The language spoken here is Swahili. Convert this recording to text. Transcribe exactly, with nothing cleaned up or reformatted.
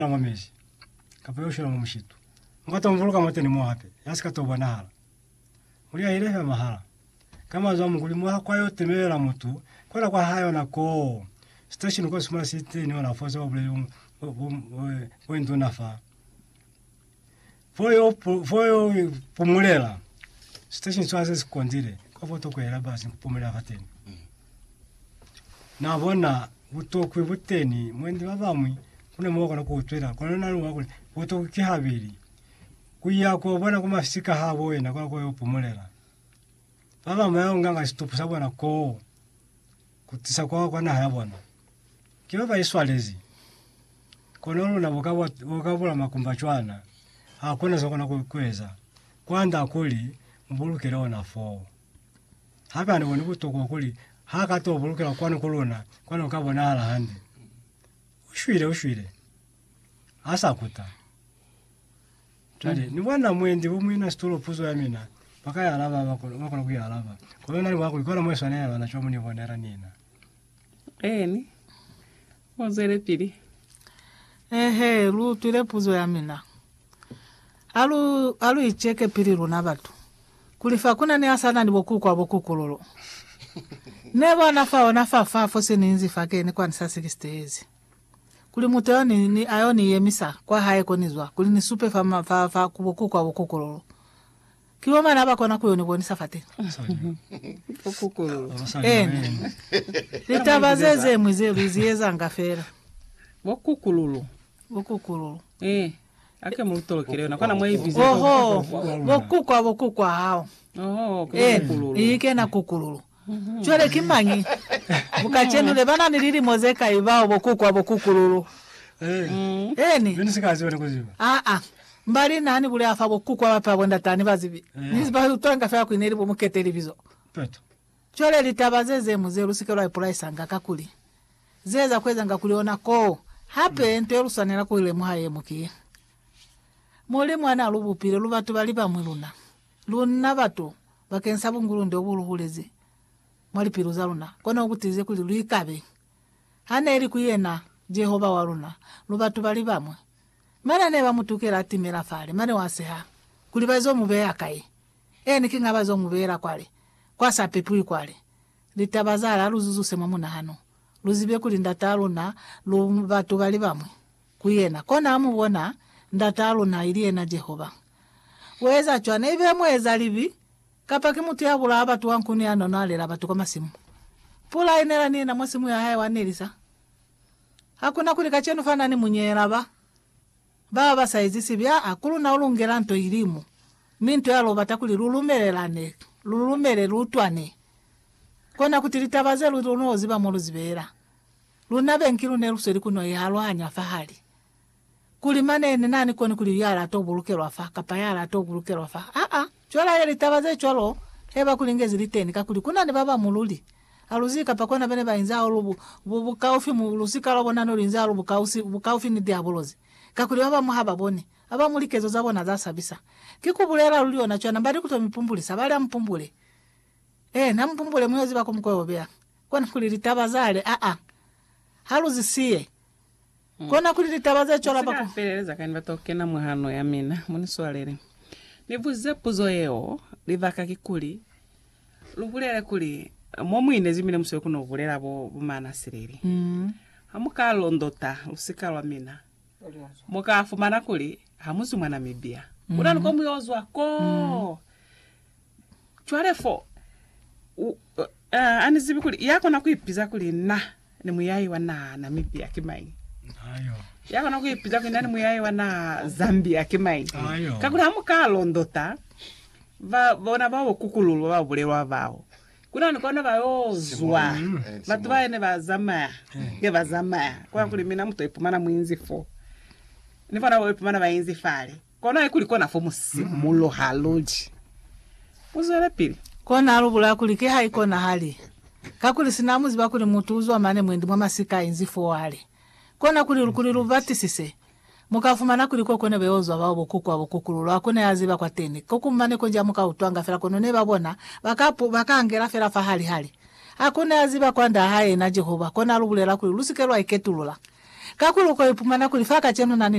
na mamezi kapeyo shira mumushitu ngata mvuluka mote ni mwape yasika to banala muri airehe mahala kama zo munguli mwa kwa yote mera mtu kwa kwa hayo nako station kwa smart city ni wana force wa bule wendo nafa foyo foyo pumulela station swaze sikondire kwa foto kwa era basi pumulela fateni nabona butokwe buteni mwende babamwe kuna mwoko na kutwera kuna nalu wako buto kihabiri kuya ko bona kuma fisika habo wena kwa kwa pumulela baba mayo nganga stop sabona ko kutisa kwa kwa na hayabona kiba bayiswalezi kono na bokabo bokabula makumbachwana hakuna zokona kweza kwanda akuli mbulukira ona fo hapa ni woni butoko akuli haka to bulukira kwano kolona kwano kabona hala hande ushwire ushwire asa kuta tade ni wana mwendi bomwina stolo puzo ya mina paka ya alaba bakolo bakolo kuya alaba kolona ni wako ikora mweso na yana chomo ni bonera nina eni wazere pili ehe lu tule puzo ya mina alu alu icheke pili runa batu kulifa kuna ni asana ni bokuku wa bokuku lolo neba nafa onafa fa fose ninzi fake ni kwa nisasi kistezi kuli muteo ni, ni ayo ni yemisa kwa hae konizwa kuli ni supe fa fa fa kubokuku wa bokuku lolo kiwa mana haba kona kuyo ni bonisa fate bokuku lolo eni litabazeze mwize luzieza ngafera bokuku lolo bokuku lolo eh ake mulutolo kireo na kana mwe vize oho bokuku wa bokuku hao oho kukululu ike na kukululu chwele kimanyi mukachenu le bana nilili mozeka ibao bokuku wa bokukululu eh eni bini sikazi wone kuziba ah ah mbali nani bule afa bokuku wa pa bonda tani bazibi nisiba utanga fa kwineri bo muke televizo peto chwele litabazeze muze rusikelo price anga kakuli zeza kweza ngakuliona ko hape nte rusanira ko ile muhaye mukiye mole mwana lubupire lubatu bali bamwiluna luna batu bakensa bunguru ndo buluhuleze mwali piruza luna kona ukutize kuli luikabe hana eri kuyena Jehova waruna lubatu bali bamwe mara ne bamutukira atimera fale mane waseha kuli bazo mubeya kai eni kinga bazo mubera kwale kwa sapepu kwale litabazala luzuzu sema muna hano luzibe kuli ndataluna lubatu bali bamwe kuyena kona amubona ndatalo na ilie na Jehova weza chwana ibe mweza libi kapa kimutu ya bula abatu wankuni ano nalela abatu kwa masimu pula inela nina mwasimu ya haya wanelisa hakuna kuli kachenu fana ni munyera ba baba saizi sibia akulu na ulungela nto ilimu minto ya loba takuli lulumelelane lulumele lutwane kona kutilitabaze luno ziba muluzibera lunabe nkilu neruseli kuno yalwanya fahali kuli manene nani koni kuli yala to bulukelwa fa kapa yala to bulukelwa fa a a chola yeli tabaze cholo heba kulingezi liteni kakuli kuna ni baba mululi aluzika pakona bene bainza olubu bubu kaufi mulusika lobo nano linza olubu kausi bukaufi ni diabolozi kakuli baba muhaba bone aba mulikezo zabo na za sabisa kikubulera lulio na chana mbali kuto mipumbuli sabali ampumbule eh na mpumbule myozi bako mkoyobea kwana kuli litabazale a a haluzisiye kona kuli litabaze chola bako peleleza kani batoke na muhano ya mina muniswalere nivuze puzo yeo livaka kikuli lubulele kuli momwine zimine muswe kuno bulera bo bumana sireri mm amuka londota usika wa mina muka afumana kuli hamuzi mwana mibia mm. Kuna nuko muyozwa ko mm. Chwarefo uh, uh, anizibi kuli yako na kuipiza kuli na ni muyayi wa na Namibia kimai ayo yako na kuipiza kuli na ni muyayi wa na Zambia kimai ayo kakuna amuka londota va bona bawo kukululu ba bulelwa bawo kuna nikona bayozwa batu baene bazama ge bazama kwa kuli mina mtu ipumana mwinzi fo nifana wo ipumana bayinzi fale kona ikuli kona fo musimulo haloji uzole pili kona alubula kuli ke haiko na hali kakuli sinamuzi bakuli mutuzwa mane mwendi mwa masika inzi fo wale kona kuli kuli lubati sise mukafumana kuli ko kone beyozwa babo bokuku abo kukululu akone yaziba kwa tene kokumane konja muka utwanga fera kono ne babona bakapu bakangera fera fa hali hali akone yaziba kwa nda haye na Jehova kona alubulera kuli lusikelwa iketulula kakulu ko ipumana kuli faka chenu nani